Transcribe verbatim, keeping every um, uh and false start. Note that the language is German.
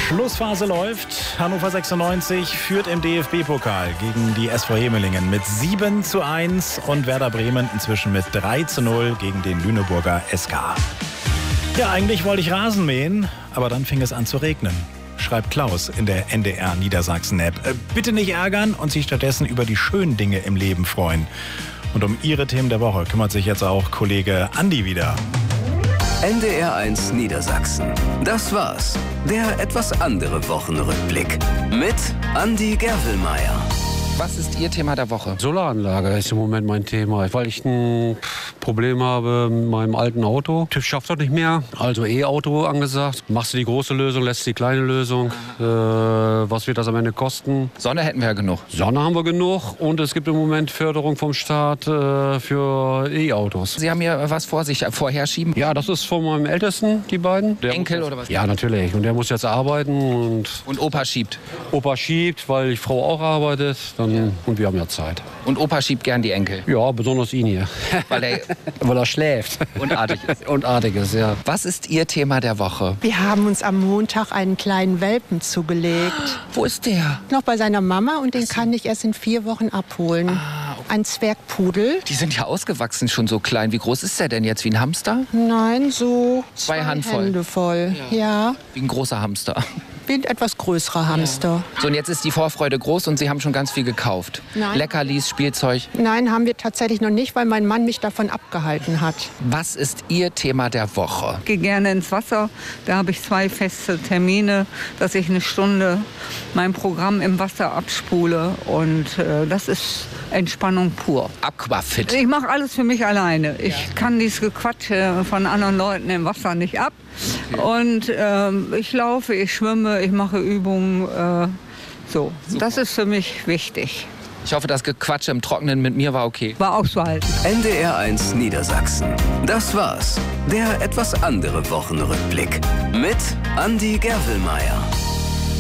Schlussphase läuft. Hannover sechsundneunzig führt im D F B-Pokal gegen die S V Hemelingen mit sieben zu eins und Werder Bremen inzwischen mit drei zu null gegen den Lüneburger S K. Ja, eigentlich wollte ich Rasen mähen, aber dann fing es an zu regnen. Schreibt Klaus in der N D R Niedersachsen-App. Äh, bitte nicht ärgern und sich stattdessen über die schönen Dinge im Leben freuen. Und um Ihre Themen der Woche kümmert sich jetzt auch Kollege Andi wieder. N D R eins Niedersachsen. Das war's. Der etwas andere Wochenrückblick. Mit Andi Gervelmeier. Was ist Ihr Thema der Woche? Solaranlage ist im Moment mein Thema, weil ich ein Problem habe mit meinem alten Auto. TÜV schafft das nicht mehr, also E-Auto angesagt. Machst du die große Lösung, lässt die kleine Lösung. Äh, was wird das am Ende kosten? Sonne hätten wir ja genug. Sonne haben wir genug und es gibt im Moment Förderung vom Staat äh, für E-Autos. Sie haben hier was vor sich vorherschieben? Ja, das ist von meinem Ältesten, die beiden. Der Enkel muss, oder was? Ja, natürlich. Und der muss jetzt arbeiten. Und, und Opa schiebt? Opa schiebt, weil die Frau auch arbeitet. Dann, ja. Und wir haben ja Zeit. Und Opa schiebt gern die Enkel? Ja, besonders ihn hier. Weil er, weil er schläft. Und artig ist. Und artig ist, ja. Was ist Ihr Thema der Woche? Wir haben uns am Montag einen kleinen Welpen zugelegt. Wo ist der? Noch bei seiner Mama und den kann ich erst in vier Wochen abholen. Ah, okay. Ein Zwergpudel. Die sind ja ausgewachsen, schon so klein. Wie groß ist der denn jetzt? Wie ein Hamster? Nein, so zwei, zwei Handvoll. Hände voll. Ja. ja. Wie ein großer Hamster. Wie ein etwas größerer Hamster. Ja. So, und jetzt ist die Vorfreude groß und Sie haben schon ganz viel gekauft. Nein. Leckerlis, Spielzeug. Nein, haben wir tatsächlich noch nicht, weil mein Mann mich davon abgehalten hat. Was ist Ihr Thema der Woche? Ich gehe gerne ins Wasser. Da habe ich zwei feste Termine, dass ich eine Stunde mein Programm im Wasser abspule. Und äh, das ist Entspannung pur. Aquafit. Ich mache alles für mich alleine. Ich ja. kann dieses Gequatsche von anderen Leuten im Wasser nicht ab. Okay. Und ähm, ich laufe, ich schwimme, ich mache Übungen. Äh, so, super. Das ist für mich wichtig. Ich hoffe, das Gequatsche im Trockenen mit mir war okay. War auszuhalten. N D R eins Niedersachsen. Das war's. Der etwas andere Wochenrückblick. Mit Andi Gervelmeier.